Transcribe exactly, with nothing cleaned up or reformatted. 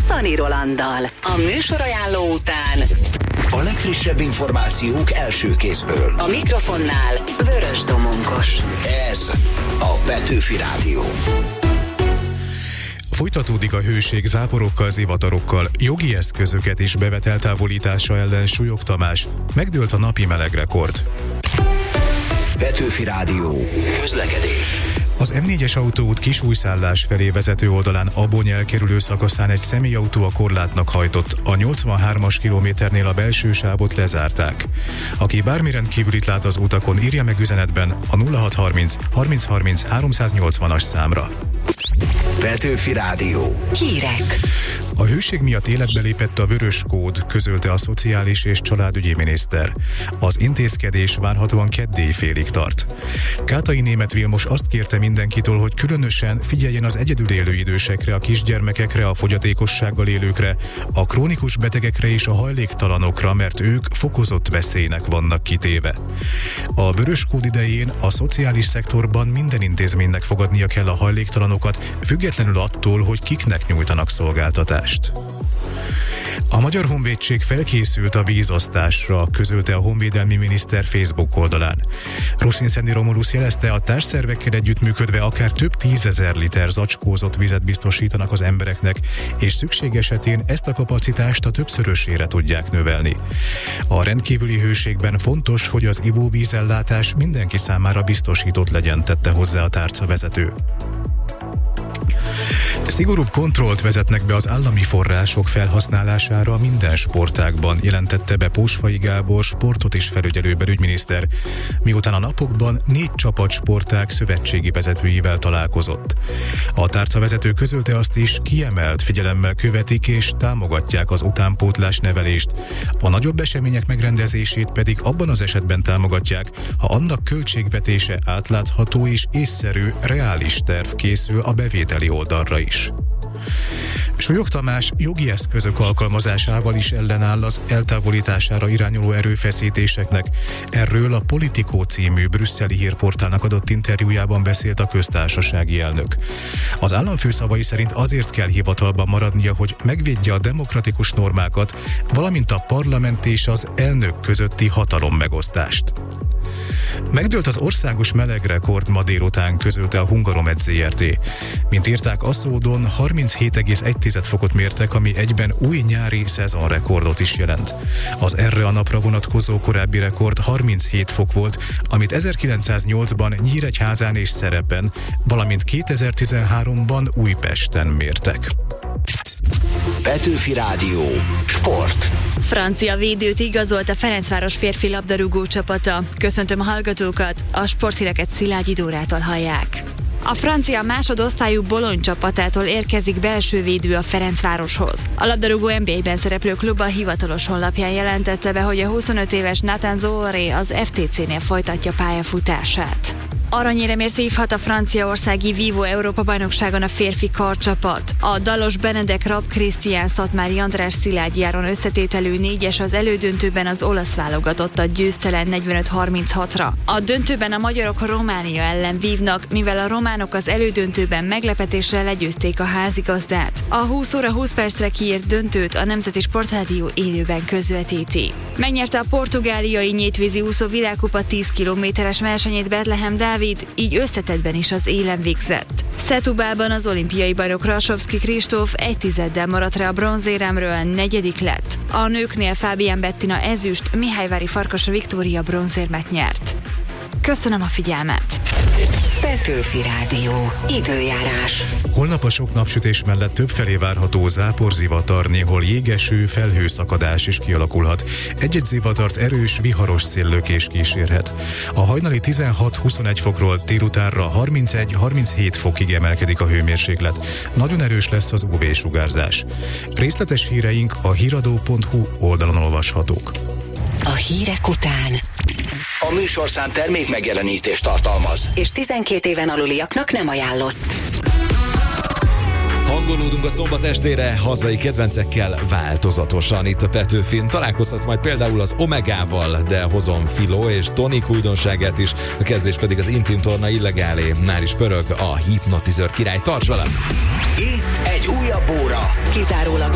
Szani Rolanddal. A műsorajánló után a legfrissebb információk első kézből. A mikrofonnál Vörös Domongos. Ez a Petőfi Rádió. Folytatódik a hőség záporokkal, zivatarokkal, jogi eszközöket is bevet eltávolítása ellen Súlyog Tamás. Megdőlt a napi melegrekord. Petőfi Rádió. Közlekedés. Az em négyes autóút Kisújszállás felé vezető oldalán Abony elkerülő szakaszán egy személyautó a korlátnak hajtott. A nyolcvanhármas kilométernél a belső sávot lezárták. Aki bármi rendkívülit lát az utakon, írja meg üzenetben a nulla hatszázharminc harminc harminc háromszáznyolcvanas számra. Petőfi Rádió. Hírek. A hőség miatt életbe lépett a vörös kód, közölte a szociális és családügyi miniszter. Az intézkedés várhatóan kedd éjfélig tart. Kátai Németh Vilmos azt kérte mindenkitől, hogy különösen figyeljen az egyedül élő idősekre, a kisgyermekekre, a fogyatékossággal élőkre, a krónikus betegekre és a hajléktalanokra, mert ők fokozott veszélynek vannak kitéve. A vörös kód idején a szociális szektorban minden intézménynek fogadnia kell a hajléktalanokat, függetlenül attól, hogy kiknek nyújtanak szolgáltatást. A Magyar Honvédség felkészült a vízosztásra, közölte a honvédelmi miniszter Facebook oldalán. Ruszínszenni Romulusz jelezte, a társszervekkel együttműködve akár több tízezer liter zacskózott vizet biztosítanak az embereknek, és szükség esetén ezt a kapacitást a többszörösére tudják növelni. A rendkívüli hőségben fontos, hogy az ivóvízellátás mindenki számára biztosított legyen, tette hozzá a tárcavezető. Szigorúbb kontrollt vezetnek be az állami források felhasználására minden sportágban, jelentette be Pósfai Gábor sportot is felügyelő belügyminiszter, miután a napokban négy csapatsportág szövetségi vezetőivel találkozott. A tárcavezető közölte azt is, kiemelt figyelemmel követik és támogatják az utánpótlás nevelést, a nagyobb események megrendezését pedig abban az esetben támogatják, ha annak költségvetése átlátható és észszerű, reális terv készül a bevételi oldalra is. Súlyog Tamás jogi eszközök alkalmazásával is ellenáll az eltávolítására irányuló erőfeszítéseknek. Erről a Politico című brüsszeli hírportálnak adott interjújában beszélt a köztársasági elnök. Az államfő szavai szerint azért kell hivatalban maradnia, hogy megvédje a demokratikus normákat, valamint a parlament és az elnök közötti hatalommegosztást. Megdőlt az országos melegrekord ma délután, közölte a Hungaromed zé er té. Mint írták, Aszódon harminchét egész egy fokot mértek, ami egyben új nyári szezonrekordot is jelent. Az erre a napra vonatkozó korábbi rekord harminchét fok volt, amit ezerkilencszáznyolcban Nyíregyházán és Szerepben, valamint kétezer-tizenháromban Újpesten mértek. Petőfi Rádió. Sport. Francia védőt igazolt a Ferencváros férfi labdarúgó csapata. Köszöntöm a hallgatókat, a sporthíreket Szilágyi Dórától hallják. A francia másodosztályú Bologne csapatától érkezik belső védő a Ferencvároshoz. A labdarúgó en bé á-ben szereplő klub a hivatalos honlapján jelentette be, hogy a huszonöt éves Nathan Zohoré az ef té cé-nél folytatja pályafutását. Aranyéremért vívhat a franciaországi Vivo Európa-bajnokságon a férfi karcsapat. A dalos Benedek Rab Krisztián Szatmári András Szilágyi Áron összetételű négyes az elődöntőben az olasz válogatottat győzte le negyvenöt harminchatra. A döntőben a magyarok Románia ellen vívnak, mivel a románok az elődöntőben meglepetésre legyőzték a házigazdát. A húsz óra húsz percre kiírt döntőt a Nemzeti Sportrádió élőben közvetíti. Megnyerte a portugáliai nyétvízi úszó világkupa tíz kilométeres versenyét Betlehem Dávid, így összetettben is az élen végzett. Setubában az olimpiai bajnok Rasovszki Kristóf egy tizeddel maradt rá a bronzéremről, negyedik lett. A nőknél Fábián Bettina ezüst, Mihályvári Farkas Viktória bronzérmet nyert. Köszönöm a figyelmet! Petőfi Rádió. Időjárás. Holnap a sok napsütés mellett többfelé várható záporzivatar, néhol jégeső, felhőszakadás is kialakulhat. Egy-egy zivatart erős, viharos széllökés kísérhet. A hajnali tizenhat-huszonegy fokról délutánra harmincegy-harminchét fokig emelkedik a hőmérséklet. Nagyon erős lesz az ú vé-sugárzás. Részletes híreink a híradó pont hú oldalon olvashatók. A hírek után A műsorszám termék megjelenítést tartalmaz, és tizenkét éven aluliaknak nem ajánlott. Hangolódunk a szombat estére hazai kedvencekkel változatosan itt a Petőfin. Találkozhatsz majd például az Omegával, de hozom Filó és Tonik újdonságát is. A kezdés pedig az Intim Torna Illegálé. Már is pörög a hipnotizőr király. Tarts velem! itt egy újabb óra. Kizárólag